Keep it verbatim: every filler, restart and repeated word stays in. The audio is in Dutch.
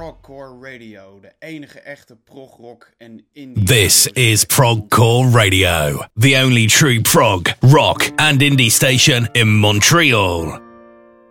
Progcore Radio, de enige echte progrock en indie. This is Progcore Radio, the only true prog, rock and indie station in Montreal.